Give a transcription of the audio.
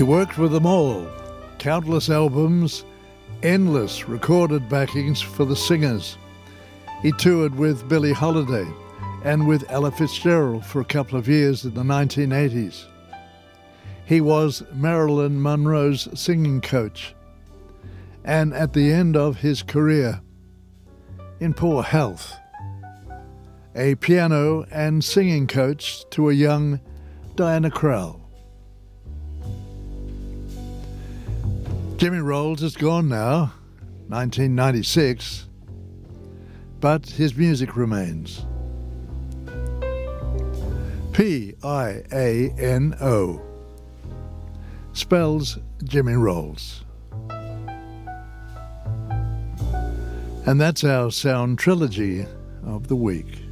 He worked with them all, countless albums, endless recorded backings for the singers. He toured with Billie Holiday and with Ella Fitzgerald for a couple of years in the 1980s. He was Marilyn Monroe's singing coach, and at the end of his career, in poor health, a piano and singing coach to a young Diana Krall. Jimmy Rolls is gone now, 1996, but his music remains. Piano spells Jimmy Rolls. And that's our sound trilogy of the week.